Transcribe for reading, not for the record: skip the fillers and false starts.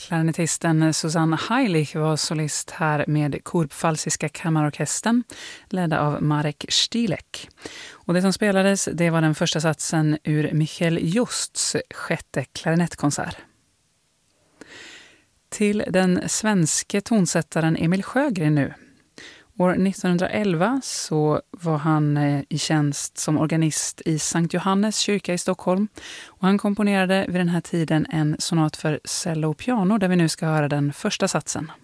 Klarinettisten Susanne Heilig var solist här med Kurpfalziska kammarorkestern ledd av Marek Stilek. Och det som spelades, det var den första satsen ur Michael Justs sjätte klarinettkonsert. Till den svenske tonsättaren Emil Sjögren nu. År 1911 så var han i tjänst som organist i Sankt Johannes kyrka i Stockholm. Och han komponerade vid den här tiden en sonat för cello och piano där vi nu ska höra den första satsen.